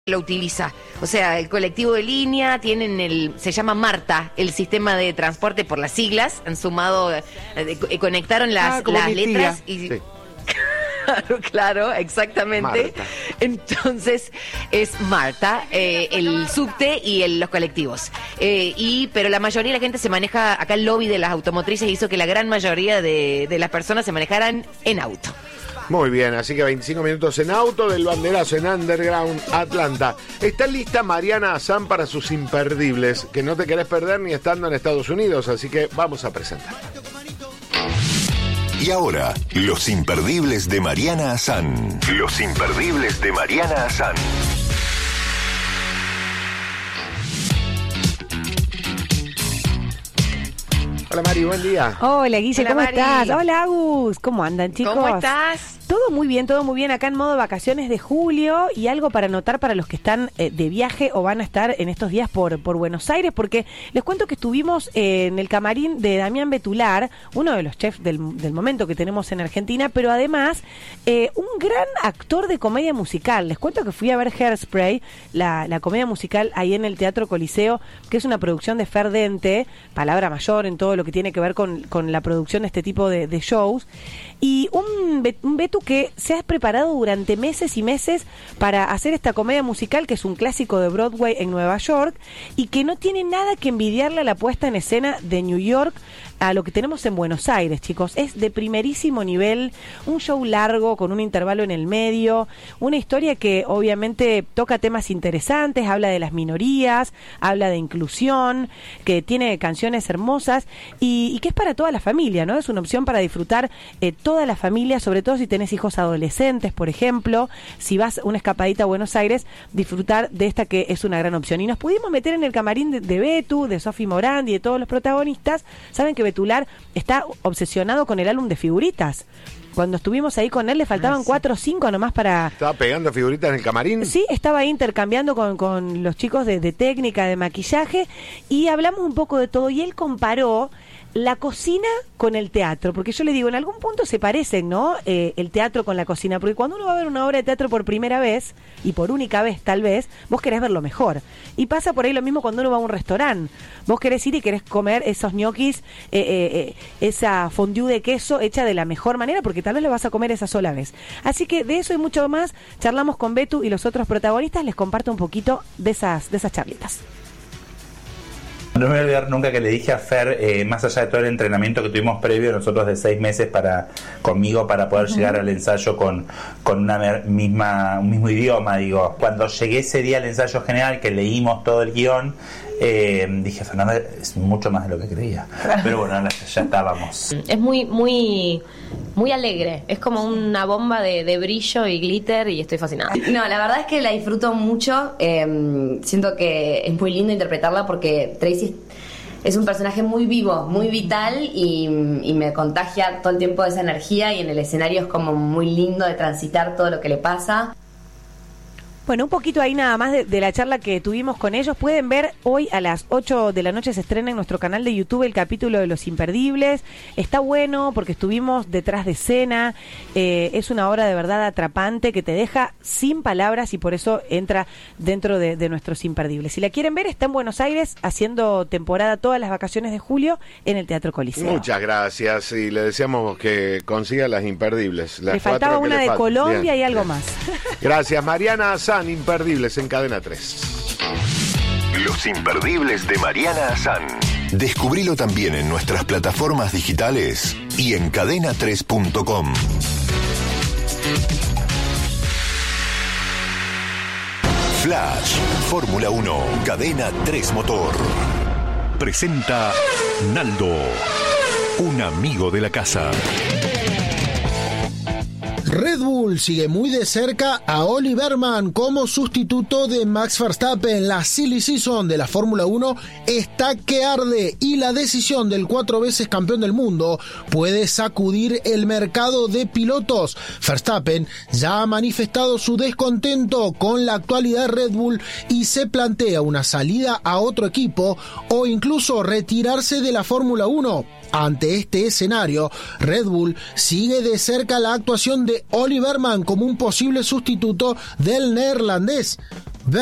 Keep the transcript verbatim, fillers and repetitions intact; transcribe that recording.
lo utiliza. O sea, el colectivo de línea, tienen el, se llama MARTA, el sistema de transporte por las siglas, han sumado, eh, eh, conectaron las, ah, las letras tía. y... Sí. Claro, claro, exactamente. Marta. Entonces es Marta, eh, el subte y el, los colectivos. Eh, y pero la mayoría de la gente se maneja, acá el lobby de las automotrices hizo que la gran mayoría de, de las personas se manejaran en auto. Muy bien, así que veinticinco minutos en auto del banderazo en Underground Atlanta. Está lista Mariana Azán para sus imperdibles, que no te querés perder ni estando en Estados Unidos, así que vamos a presentar. Y ahora, los imperdibles de Mariana Azán. Los imperdibles de Mariana Azán. Hola Mari, buen día. Hola Guille, Hola, ¿cómo Mari. estás? Hola Agus, ¿cómo andan chicos? ¿Cómo estás? Todo muy bien, todo muy bien. Acá en modo vacaciones de julio y algo para anotar para los que están eh, de viaje o van a estar en estos días por, por Buenos Aires, porque les cuento que estuvimos eh, en el camarín de Damián Betular, uno de los chefs del, del momento que tenemos en Argentina, pero además eh, un gran actor de comedia musical. Les cuento que fui a ver Hairspray, la, la comedia musical ahí en el Teatro Coliseo, que es una producción de Fer Dente, palabra mayor en todo lo que tiene que ver con, con la producción de este tipo de, de shows. Y un, un Betu que se ha preparado durante meses y meses para hacer esta comedia musical, que es un clásico de Broadway en Nueva York, y que no tiene nada que envidiarle a la puesta en escena de New York a lo que tenemos en Buenos Aires, chicos. Es de primerísimo nivel, un show largo con un intervalo en el medio, una historia que obviamente toca temas interesantes, habla de las minorías, habla de inclusión, que tiene canciones hermosas y, y que es para toda la familia, ¿no? Es una opción para disfrutar eh, toda la familia, sobre todo si tenés hijos adolescentes, por ejemplo, si vas una escapadita a Buenos Aires, disfrutar de esta que es una gran opción. Y nos pudimos meter en el camarín de, de Betu, de Sofi Morandi, de todos los protagonistas. Saben que Betular está obsesionado con el álbum de figuritas. Cuando estuvimos ahí con él le faltaban ah, sí. cuatro o cinco nomás para... ¿Estaba pegando figuritas en el camarín? Sí, estaba ahí intercambiando con, con los chicos de, de técnica, de maquillaje, y hablamos un poco de todo, y él comparó la cocina con el teatro, porque yo le digo, en algún punto se parecen, ¿no? Eh, el teatro con la cocina, porque cuando uno va a ver una obra de teatro por primera vez, y por única vez tal vez, vos querés verlo mejor. Y pasa por ahí lo mismo cuando uno va a un restaurante. Vos querés ir y querés comer esos ñoquis, eh, eh, eh, esa fondue de queso hecha de la mejor manera, porque tal vez lo vas a comer esa sola vez. Así que de eso y mucho más charlamos con Betu y los otros protagonistas. Les comparto un poquito de esas, de esas charlitas. No me voy a olvidar nunca que le dije a Fer, eh, más allá de todo el entrenamiento que tuvimos previo nosotros de seis meses para conmigo para poder uh-huh. llegar al ensayo con, con una misma, un mismo idioma, digo, cuando llegué ese día al ensayo general, que leímos todo el guión, eh, dije, Fernanda, es mucho más de lo que creía. Pero bueno, ya estábamos. Es muy, muy, muy alegre, es como una bomba de, de brillo y glitter y estoy fascinada. No, la verdad es que la disfruto mucho, eh, siento que es muy lindo interpretarla porque Tracy es un personaje muy vivo, muy vital y, y me contagia todo el tiempo de esa energía, y en el escenario es como muy lindo de transitar todo lo que le pasa. Bueno, un poquito ahí nada más de, de la charla que tuvimos con ellos. Pueden ver hoy a las ocho de la noche, se estrena en nuestro canal de YouTube el capítulo de Los Imperdibles. Está bueno porque estuvimos detrás de escena. Eh, es una obra de verdad atrapante que te deja sin palabras y por eso entra dentro de, de nuestros imperdibles. Si la quieren ver, está en Buenos Aires haciendo temporada todas las vacaciones de julio en el Teatro Coliseo. Muchas gracias y le deseamos que consiga las imperdibles. Las le faltaba una de Colombia bien, y algo bien. más. Gracias, Mariana Azán. Imperdibles en Cadena tres. Los imperdibles de Mariana Azán. Descubrilo también en nuestras plataformas digitales y en cadena tres punto com. Flash, Fórmula uno, Cadena tres Motor. Presenta Naldo, un amigo de la casa. Red Bull sigue muy de cerca a Olli Berman como sustituto de Max Verstappen. La silly season de la Fórmula uno está que arde y la decisión del cuatro veces campeón del mundo puede sacudir el mercado de pilotos. Verstappen ya ha manifestado su descontento con la actualidad de Red Bull y se plantea una salida a otro equipo o incluso retirarse de la Fórmula uno. Ante este escenario, Red Bull sigue de cerca la actuación de Olli Berman como un posible sustituto del neerlandés.